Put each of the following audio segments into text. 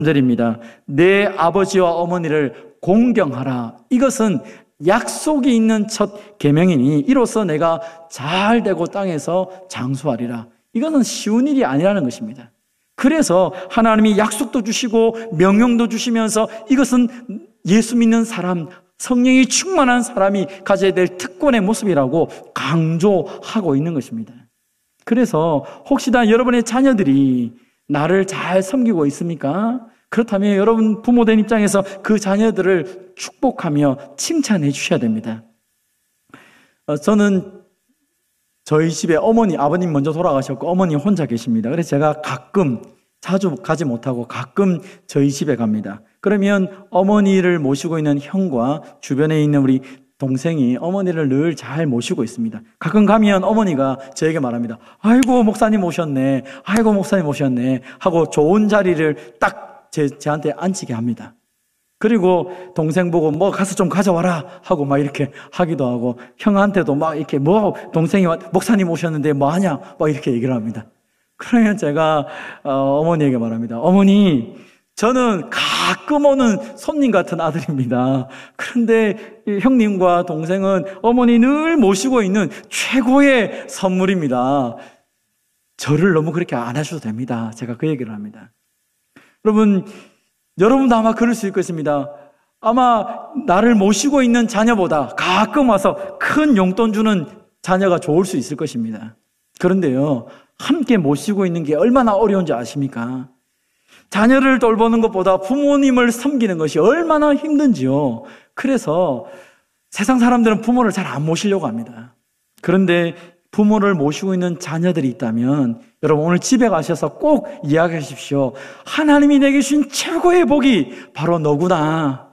절입니다. 내 아버지와 어머니를 공경하라. 이것은 약속이 있는 첫 계명이니 이로써 내가 잘 되고 땅에서 장수하리라. 이것은 쉬운 일이 아니라는 것입니다. 그래서 하나님이 약속도 주시고 명령도 주시면서 이것은 예수 믿는 사람, 성령이 충만한 사람이 가져야 될 특권의 모습이라고 강조하고 있는 것입니다. 그래서 혹시나 여러분의 자녀들이 나를 잘 섬기고 있습니까? 그렇다면 여러분 부모된 입장에서 그 자녀들을 축복하며 칭찬해 주셔야 됩니다. 저는 저희 집에 아버님 먼저 돌아가셨고 어머니 혼자 계십니다. 그래서 제가 가끔, 자주 가지 못하고 가끔 저희 집에 갑니다. 그러면 어머니를 모시고 있는 형과 주변에 있는 우리 동생이 어머니를 늘 잘 모시고 있습니다. 가끔 가면 어머니가 저에게 말합니다. 아이고 목사님 오셨네. 아이고 목사님 오셨네. 하고 좋은 자리를 딱 저한테 앉히게 합니다. 그리고 동생 보고 뭐 가서 좀 가져와라 하고 막 이렇게 하기도 하고 형한테도 막 이렇게 동생이 목사님 오셨는데 뭐 하냐 막 이렇게 얘기를 합니다. 그러면 제가 어머니에게 말합니다. 어머니, 저는 가끔 오는 손님 같은 아들입니다. 그런데 형님과 동생은 어머니 늘 모시고 있는 최고의 선물입니다. 저를 너무 그렇게 안 하셔도 됩니다. 제가 그 얘기를 합니다. 여러분도 아마 그럴 수 있겠습니다. 아마 나를 모시고 있는 자녀보다 가끔 와서 큰 용돈 주는 자녀가 좋을 수 있을 것입니다. 그런데요, 함께 모시고 있는 게 얼마나 어려운지 아십니까? 자녀를 돌보는 것보다 부모님을 섬기는 것이 얼마나 힘든지요. 그래서 세상 사람들은 부모를 잘 안 모시려고 합니다. 그런데 부모를 모시고 있는 자녀들이 있다면 여러분 오늘 집에 가셔서 꼭 이야기하십시오. 하나님이 내게 주신 최고의 복이 바로 너구나.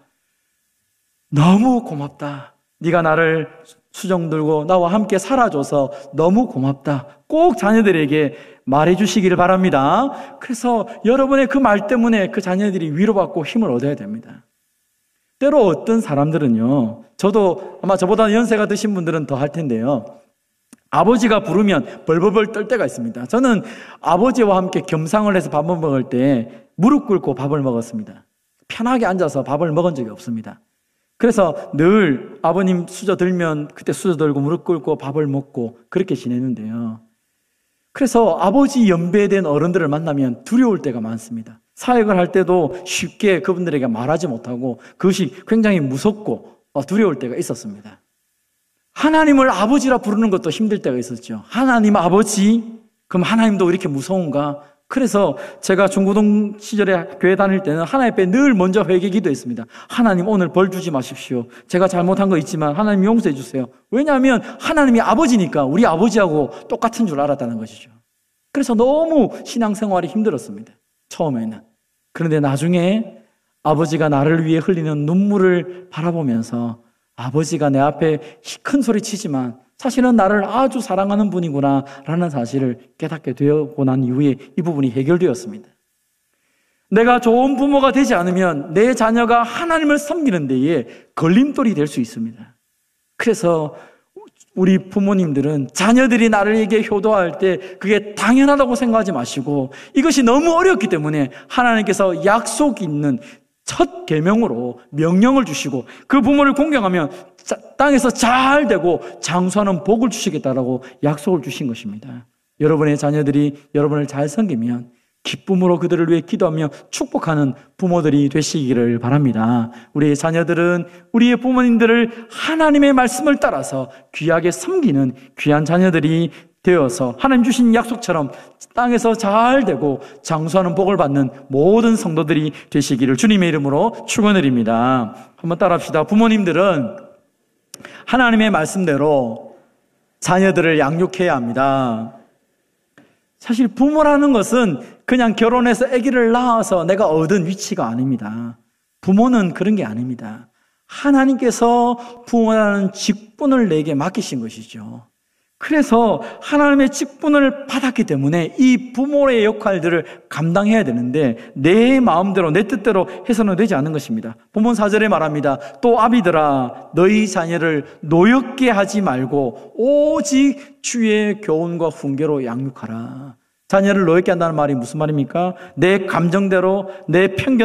너무 고맙다. 네가 나를 수정 들고 나와 함께 살아줘서 너무 고맙다. 꼭 자녀들에게 말해주시기를 바랍니다. 그래서 여러분의 그 말 때문에 그 자녀들이 위로받고 힘을 얻어야 됩니다. 때로 어떤 사람들은요, 저도 아마 저보다 연세가 드신 분들은 더 할 텐데요, 아버지가 부르면 벌벌벌 떨 때가 있습니다. 저는 아버지와 함께 겸상을 해서 밥을 먹을 때 무릎 꿇고 밥을 먹었습니다. 편하게 앉아서 밥을 먹은 적이 없습니다. 그래서 늘 아버님 수저 들면 그때 수저 들고 무릎 꿇고 밥을 먹고 그렇게 지내는데요. 그래서 아버지 연배된 어른들을 만나면 두려울 때가 많습니다. 사역을 할 때도 쉽게 그분들에게 말하지 못하고 그것이 굉장히 무섭고 두려울 때가 있었습니다. 하나님을 아버지라 부르는 것도 힘들 때가 있었죠. 하나님 아버지? 그럼 하나님도 이렇게 무서운가? 그래서 제가 중고등 시절에 교회 다닐 때는 하나님 앞에 늘 먼저 회개 기도했습니다. 하나님 오늘 벌 주지 마십시오. 제가 잘못한 거 있지만 하나님 용서해 주세요. 왜냐하면 하나님이 아버지니까 우리 아버지하고 똑같은 줄 알았다는 것이죠. 그래서 너무 신앙생활이 힘들었습니다. 처음에는. 그런데 나중에 아버지가 나를 위해 흘리는 눈물을 바라보면서 아버지가 내 앞에 큰 소리 치지만 사실은 나를 아주 사랑하는 분이구나 라는 사실을 깨닫게 되고 난 이후에 이 부분이 해결되었습니다. 내가 좋은 부모가 되지 않으면 내 자녀가 하나님을 섬기는 데에 걸림돌이 될 수 있습니다. 그래서 우리 부모님들은 자녀들이 나에게 효도할 때 그게 당연하다고 생각하지 마시고 이것이 너무 어렵기 때문에 하나님께서 약속 있는 첫 계명으로 명령을 주시고 그 부모를 공경하면 땅에서 잘 되고 장수하는 복을 주시겠다라고 약속을 주신 것입니다. 여러분의 자녀들이 여러분을 잘 섬기면 기쁨으로 그들을 위해 기도하며 축복하는 부모들이 되시기를 바랍니다. 우리의 자녀들은 우리의 부모님들을 하나님의 말씀을 따라서 귀하게 섬기는 귀한 자녀들이 되어서 하나님 주신 약속처럼 땅에서 잘 되고 장수하는 복을 받는 모든 성도들이 되시기를 주님의 이름으로 축원드립니다. 한번 따라합시다. 부모님들은 하나님의 말씀대로 자녀들을 양육해야 합니다. 사실 부모라는 것은 그냥 결혼해서 아기를 낳아서 내가 얻은 위치가 아닙니다. 부모는 그런 게 아닙니다. 하나님께서 부모라는 직분을 내게 맡기신 것이죠. 그래서 하나님의 직분을 받았기 때문에 이 부모의 역할들을 감당해야 되는데 내 마음대로 내 뜻대로 해서는 되지 않는 것입니다. 본문 4절에 말합니다. 또 아비들아 너희 자녀를 노엽게 하지 말고 오직 주의 교훈과 훈계로 양육하라. 자녀를 노엽게 한다는 말이 무슨 말입니까? 내 감정대로 내 편견